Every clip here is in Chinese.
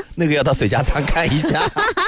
那个要到水家仓看一下。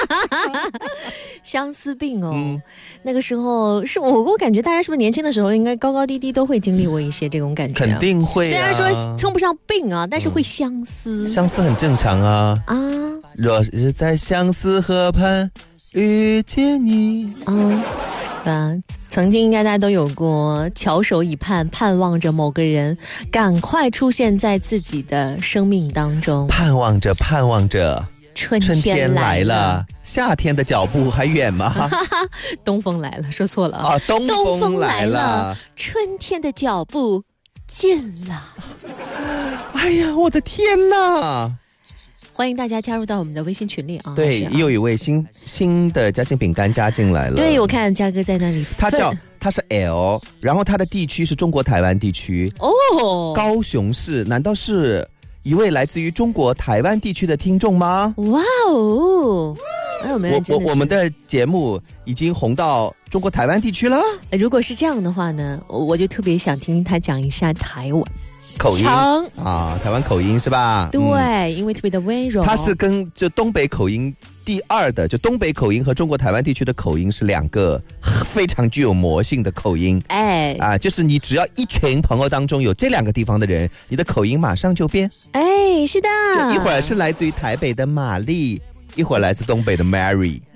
相思病哦，那个时候是我感觉大家是不是年轻的时候应该高高低低都会经历过一些这种感觉、 肯定会、啊。 虽然说称不上病啊，但是会相思。 相思很正常啊。若是在相思河畔遇见你。 曾经应该大家都有过翘首以盼，盼望着某个人赶快出现在自己的生命当中， 盼望着春天来了，夏天的脚步还远吗？ 东风来了，说错了啊！ 东风来了， 春天的脚步近了。 哎呀，我的天哪！ 欢迎大家加入到我们的微信群里啊！ 对，又有一位新的夹心饼干加进来了。 对，我看嘉哥在那里。 他是 L， 然后他的地区是中国台湾地区哦，高雄市，难道是一位来自于中国台湾地区的听众吗？ 哇哦！ 我们的节目已经红到中国台湾地区了。 如果是这样的话呢，我就特别想听他讲一下台湾口音啊，台湾口音是吧？ 对，因为特别的温柔。 它是跟就东北口音第二的，就东北口音和中国台湾地区的口音是两个非常具有魔性的口音。就是你只要一群朋友当中有这两个地方的人，你的口音马上就变。 是的， 就一会儿是来自于台北的玛丽，一会儿来自东北的 Mary。